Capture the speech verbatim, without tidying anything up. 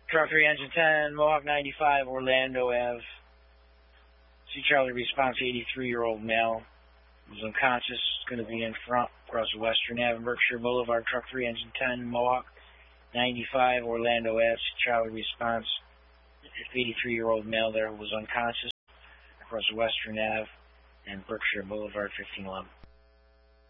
Truck three, engine ten, Mohawk ninety-five, Orlando Avenue. See Charlie response, eighty-three-year-old male. Was unconscious, going to be in front, across Western Avenue, Berkshire Boulevard. Truck three, engine ten, Mohawk ninety-five, Orlando Avenue. See Charlie response, eighty-three-year-old male there who was unconscious, across Western Avenue and Berkshire Boulevard, fifteen eleven.